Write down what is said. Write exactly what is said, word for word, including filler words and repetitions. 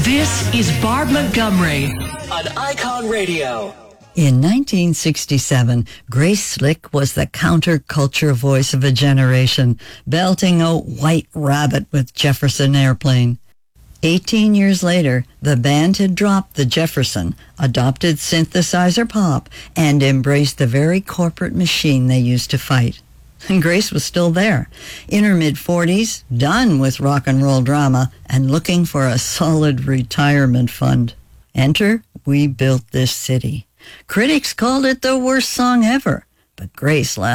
This is Barb Montgomery on Icon Radio. In nineteen sixty-seven, Grace Slick was the counterculture voice of a generation, belting a White Rabbit with Jefferson Airplane. Eighteen years later, the band had dropped the Jefferson, adopted synthesizer pop, and embraced the very corporate machine they used to fight. And Grace was still there, in her mid-forties, done with rock and roll drama, and looking for a solid retirement fund. Enter We Built This City. Critics called it the worst song ever, but Grace